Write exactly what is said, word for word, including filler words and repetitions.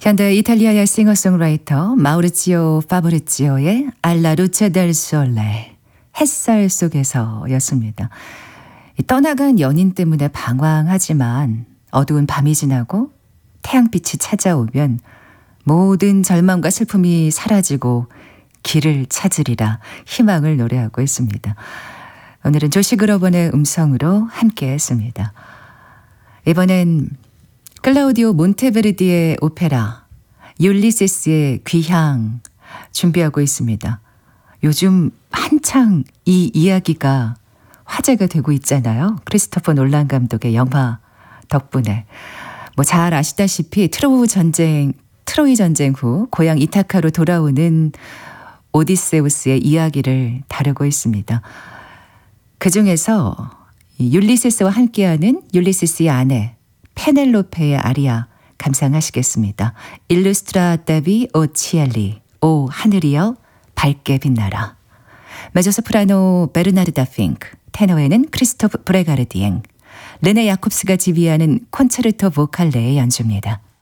현대 이탈리아의 싱어송라이터 마우리치오 파브리치오의 알라 루체 델 솔레, 햇살 속에서였습니다. 떠나간 연인 때문에 방황하지만 어두운 밤이 지나고 태양빛이 찾아오면 모든 절망과 슬픔이 사라지고 길을 찾으리라 희망을 노래하고 있습니다. 오늘은 조시 그로번의 음성으로 함께했습니다. 이번엔 클라우디오 몬테베르디의 오페라 율리세스의 귀향 준비하고 있습니다. 요즘 한창 이 이야기가 화제가 되고 있잖아요. 크리스토퍼 놀란 감독의 영화 덕분에. 뭐 잘 아시다시피 트로이 전쟁, 트로이 전쟁 후 고향 이타카로 돌아오는 오디세우스의 이야기를 다루고 있습니다. 그중에서 율리세스와 함께하는 율리세스의 아내 페넬로페의 아리아 감상하시겠습니다. 일루스트라타비 오 치엘리, 오 하늘이여 밝게 빛나라. 메조소프라노 베르나르다 핑크, 테너에는 크리스토프 브레가르디엥, 르네 야콥스가 지휘하는 콘체르토 보칼레의 연주입니다.